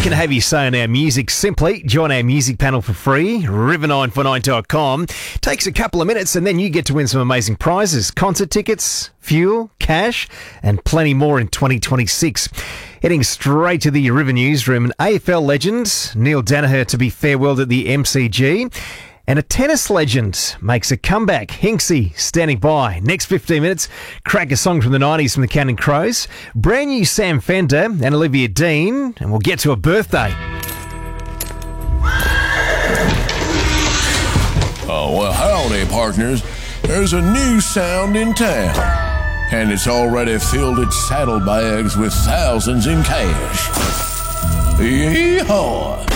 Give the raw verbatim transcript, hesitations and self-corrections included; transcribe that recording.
can have your say on our music simply. Join our music panel for free, river nine four nine dot com. Takes a couple of minutes and then you get to win some amazing prizes. Concert tickets, fuel, cash, and plenty more in twenty twenty-six. Heading straight to the River Newsroom, an A F L legend, Neil Danaher, to be farewelled at the M C G. And a tennis legend makes a comeback. Hinksy standing by. Next fifteen minutes, crack a song from the nineties from the Counting Crows. Brand new Sam Fender and Olivia Dean. And we'll get to a birthday. Oh, well, howdy, partners. There's a new sound in town. And it's already filled its saddlebags with thousands in cash. Yeehaw!